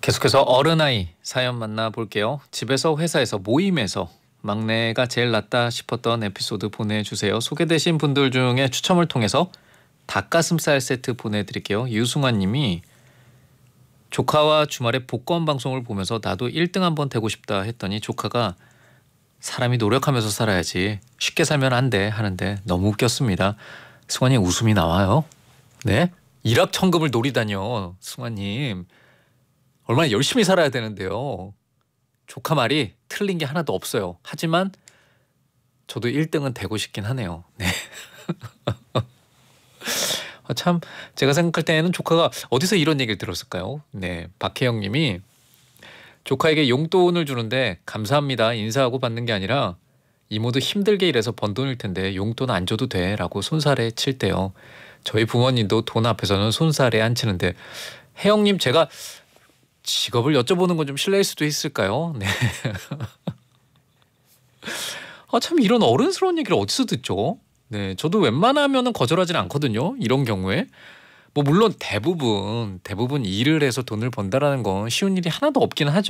계속해서 어른아이 사연 만나볼게요. 집에서 회사에서 모임에서 막내가 제일 낫다 싶었던 에피소드 보내주세요. 소개되신 분들 중에 추첨을 통해서 닭가슴살 세트 보내드릴게요. 유승환 님이 조카와 주말에 복권 방송을 보면서 나도 1등 한번 되고 싶다 했더니 조카가 사람이 노력하면서 살아야지 쉽게 살면 안 돼 하는데 너무 웃겼습니다. 승환이 웃음이 나와요. 네? 일확천금을 노리다뇨. 승환님. 얼마나 열심히 살아야 되는데요. 조카 말이 틀린 게 하나도 없어요. 하지만 저도 1등은 되고 싶긴 하네요. 네. 참 제가 생각할 때에는 조카가 어디서 이런 얘기를 들었을까요? 네, 박혜영 님이 조카에게 용돈을 주는데 감사합니다 인사하고 받는 게 아니라 이모도 힘들게 일해서 번 돈일 텐데 용돈 안 줘도 돼 라고 손살에 칠 때요. 저희 부모님도 돈 앞에서는 손살에 안 치는데 혜영님 제가 직업을 여쭤보는 건 좀 실례일 수도 있을까요? 네. 참 이런 어른스러운 얘기를 어디서 듣죠? 네, 저도 웬만하면은 거절하진 않거든요. 이런 경우에 뭐 물론 대부분 일을 해서 돈을 번다라는 건 쉬운 일이 하나도 없긴 하죠.